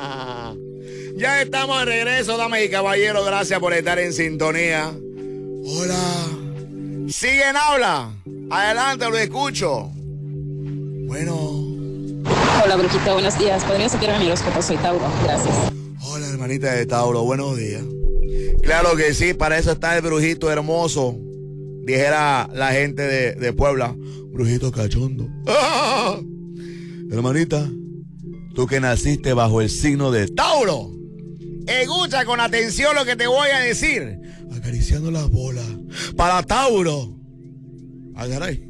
Ya estamos de regreso, damas y caballeros. Gracias por estar en sintonía. Hola. Sigue en habla. Adelante, lo escucho. Bueno. Hola, brujita, buenos días. ¿Podrías sacarme mi horóscopo? Soy Tauro, gracias. Hola, hermanita de Tauro, buenos días. Claro que sí, para eso está el brujito hermoso. Dijera la gente de Puebla. Brujito cachondo. ¡Ah! Hermanita, tú que naciste bajo el signo de Tauro, escucha con atención lo que te voy a decir. Acariciando las bolas. Para Tauro. Caray.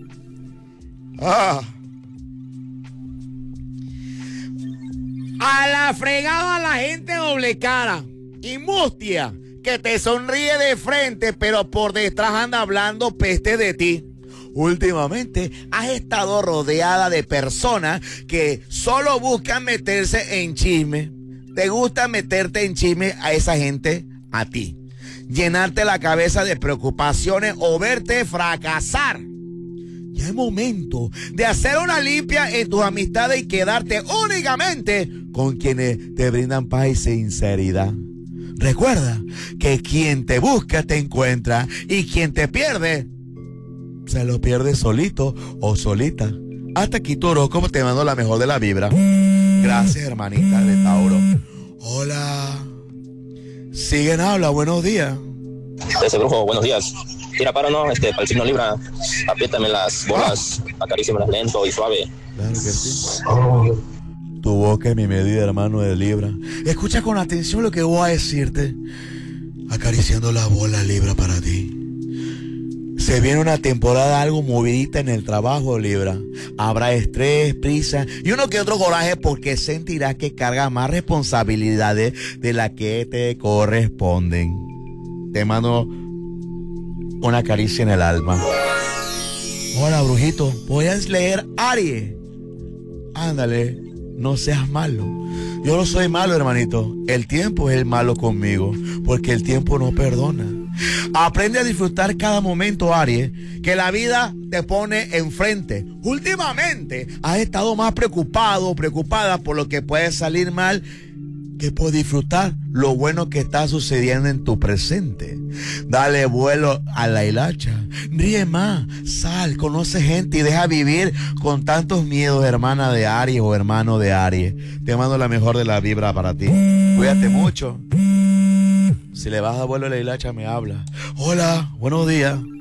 A la fregada la gente doble cara y mustia que te sonríe de frente, pero por detrás anda hablando peste de ti. Últimamente has estado rodeada de personas que solo buscan meterse en chisme. Te gusta meterte en chisme a esa gente, a ti. Llenarte la cabeza de preocupaciones o verte fracasar. Ya es momento de hacer una limpia en tus amistades y quedarte únicamente con quienes te brindan paz y sinceridad. Recuerda que quien te busca te encuentra y quien te pierde se lo pierde solito o solita. Hasta aquí tu horóscopo, te mando la mejor de la vibra. Gracias, hermanita de Tauro. Hola. Siguen habla, buenos días. Ese brujo, buenos días. Tira para no, para el signo Libra, apriétame las bolas, acaríciamelas lento y suave. Claro que sí. Tu boca es mi medida, hermano de Libra. Escucha con atención lo que voy a decirte. Acariciando la bola, Libra, para ti. Se viene una temporada algo movidita en el trabajo, Libra. Habrá estrés, prisa y uno que otro coraje porque sentirás que carga más responsabilidades de las que te corresponden. Te mando una caricia en el alma. Hola, brujito. ¿Voy a leer Aries? Ándale, no seas malo. Yo no soy malo, hermanito. El tiempo es el malo conmigo, porque el tiempo no perdona. Aprende a disfrutar cada momento, Aries, que la vida te pone enfrente. Últimamente has estado más preocupado, preocupada por lo que puede salir mal que por disfrutar lo bueno que está sucediendo en tu presente. Dale vuelo a la hilacha, ríe más, sal, conoce gente y deja vivir con tantos miedos, hermana de Aries o hermano de Aries. Te mando la mejor de la vibra para ti. Cuídate mucho. Si le vas a vuelo a la hilacha, me habla. Hola, buenos días.